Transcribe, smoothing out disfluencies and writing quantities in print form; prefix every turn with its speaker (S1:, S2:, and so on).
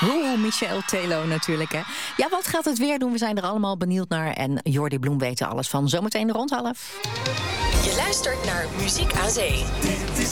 S1: Oeh, Michel Telo natuurlijk, hè. Ja, wat gaat het weer doen? We zijn er allemaal benieuwd naar. En Jordi Bloem weet er alles van. Zometeen rond 12:30.
S2: Je luistert naar Muziek aan Zee.